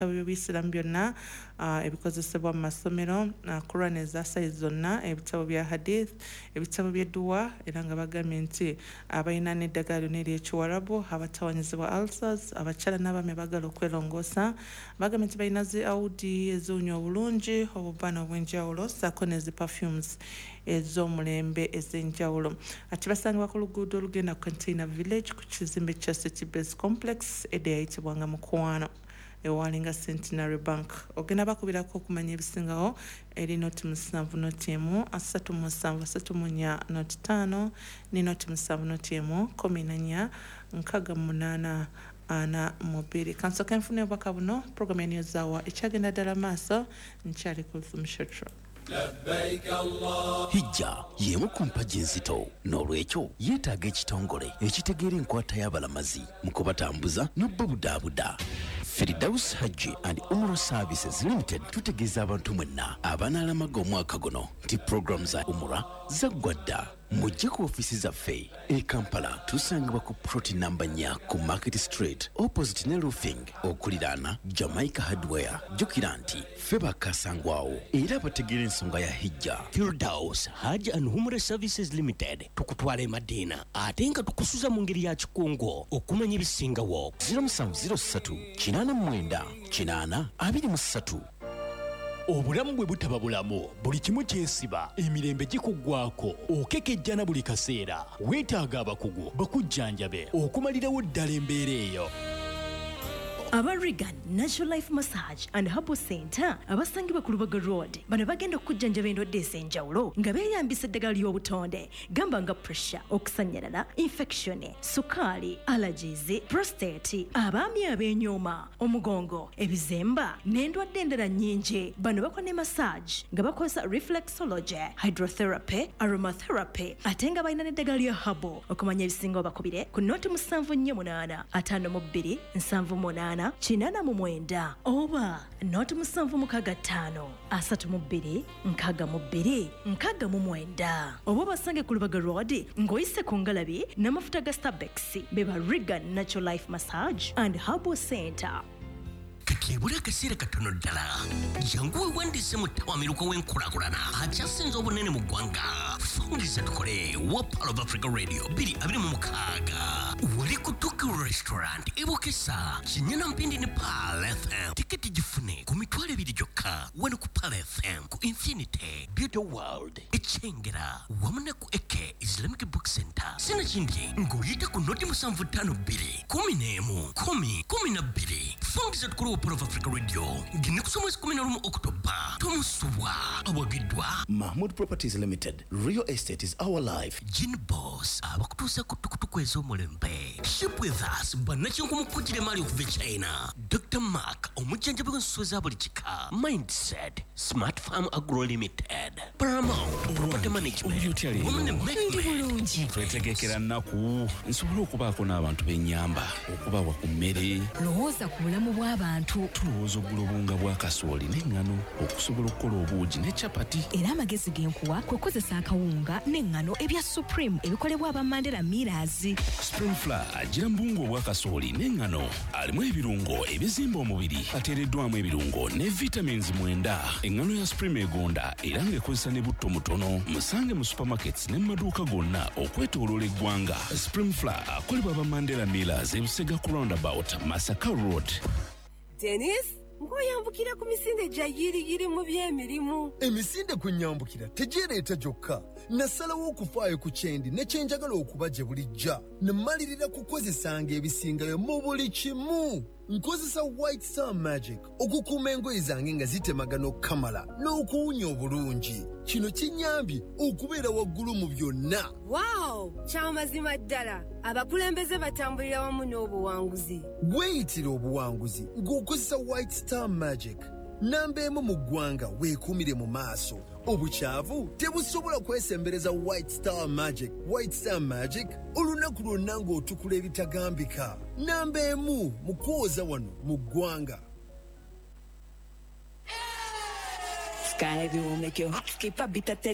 by'Obuyisiraamu byonna ebikozesebwa mu masomero Quran eza size zonna ebitabo bya hadith ebitabo by'edduwa era nga bagambye nti abalina n'eddagala lyonna ery'ekiwarabu abatawanyizibwa ulcers abakyala n'abaami bagala okwelongoosa bagambye nti balina zi audi eziwunya obulungi obubaana obw'enjawulo ssaako ne zi perfumes ez'omulembe ez'enjawulo ati basangibwa ku luguudo olugenda ku Container Village ku kizimbe kya City Base Complex edda yayitibwanga Mukwano ewalinga Centenary Bank ogenda bakubirako okumanya ebisingawo eri noti 7 noti 1 37 34 noti 5 ne noti 7 noti 1 14 68 ana mobili kanso kenfune obaka buno program ya News Hour ekyagenda ddala maaso nkyali Kulthum Shatra. Hijja yemu ku mpagi enzito n'olwekyo yeetaaga ekitongole ekitegeera enkwata y'abalamazi mu kubatambuza n'obbabudaabuda. Firdaus Hajji and Umrah Services Limited tutegeeza abantu mwenna abanaalamaga omwaka guno nti program za Umrah zaggwa dda. Mujje ku ofisi zaffe e Kampala tusangibwa ku ploti namba 4 ku Market Street opposite ne roofing okuliraana Jamaica Hardware. Jjukira nti ffe bakasangwawo era bategeera ensonga ya hijja. Firdaus Hajji and Umrah Services Limited tukutwala Madiina ate nga tukusuza mu ngeri ya kikungo okumanya ebisingawo. 0703 89 823. Obulamu bwe butaba bulamu buli kimu kyesiba emirembe gikuggwako okekejjana buli kaseera weetaaga abakugu bakujjanjabe okumalirawo ddala embeera eyo. Aba Regan Natural Life Massage and Herbal Center abasangibwa ku Lubaga Road bano bagenda okujjanjaba endwadde ez'enjawulo nga beeyambisa eddagala ly'obutonde gamba nga pressure okusanyalala infection sukaali allergies prostate abaami ab'enyooma omugongo ebizemba n'endwadde endala nnyingi. Bano bakola ne massage nga bakozesa reflexology hydrotherapy aromatherapy ate nga balina n'eddagala lya herbal okumanya ebisinga bakubire ku noti 748 52 78 Chinana mumwenda oba noti 765 32 62 62 oba basange ku Lubaga Road ngoyise ku Ngalabi n'amafuta ga Starbex beba Regan Natural Life Massage and Herbal Center. Kakebula kaseera katono ddala jangu wandise mu tawamiruko w'enkulaakulana akyasinze obunene mu ggwanga. Fungiza tukole wa Part of Africa Radio 226 wali ku Tuku Restaurant ebokesa kinyana mpindi ne Pal FM. Tiketi gifune ku mitwalo 2 gyokka wano ku Pal FM ku Infinity Beauty World Echengera wamuna ku Eke Islamic Book Center. Sina kindi ng'oyita ku noti 752 11 10 12. Fungiza tukole wa Part of Africa Radio ngine kusoma 11 Oktoba tomusubwa abagidwa Mahmoud Properties Limited. Real estate is our life. Gin Boss abakutuusa ku tukutuku ez'omulembe. Ship with us banakingu mukujire mali okuva China. Dr. Mark omujjanjabi w'ensuso za buli kika. Mindset Smart Farm Agro Limited. Paramount Property Management. Ndi bulungi. Twetegekera nnaku nsobola okubaako n'abantu b'ennyamba okubawa ku mmere. Lowooza ku bulamu bw'abantu. Tulowooza ogula obunga bwa kasooli n'eŋŋano okusobola okukola obuugi ne capati. Era amagezi g'enkuwa kwe kozesa akawunga n'eŋŋano ebya Supreme ebikolebwa aba Mandela Millers. Spring Flour agira mbungo obwa kasooli n'eŋŋano alimu ebirungo ebizimba omubiri ateereddwamu ebirungo ne vitamins 9. Eŋŋano ya Supreme egonda era ng'ekozesa ne butto mutono. Musange mu supermarkets ne mu maduuka gonna okwetooloola eggwanga. Spring Flour akolebwa aba Mandela Millers e Busega ku roundabout Masaka Road. Dennis, ngoyambukira ku misinde gya yiri mu by'emirimu. Emisinde kunyambukira tejereeta gyokka. Nasalawo okufaayo ku kyendi ne kyenjagala okuba gye bulijja. Ne mmalirira kukozesanga ebisingayo mu buli kimu. Nkozesa White Star Magic okukuuma engoye zange nga zitemagana okukamala n'okuwunya obulungi. Kino kinyambye okubeera waggulu mu byonna. Wow, kyamazima ddala. Abakulembeze batambulira wamu n'obuwanguzi. Weeyitira obuwanguzi ng'okozesa White Star Magic. Namba emu mu ggwanga weekuumire mu maaso. Obukyavu tebusobola kwesembereza White Star Magic. White Star Magic olunaku lwonna ng'otukula ebitagambika. Namba emu mu kwoza wano mu ggwanga. Sky will make your heart skip a bit.